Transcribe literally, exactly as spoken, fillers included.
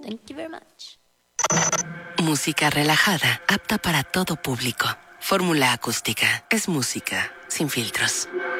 Thank you very much. Música relajada, apta para todo público. Fórmula Acústica. Es música sin filtros.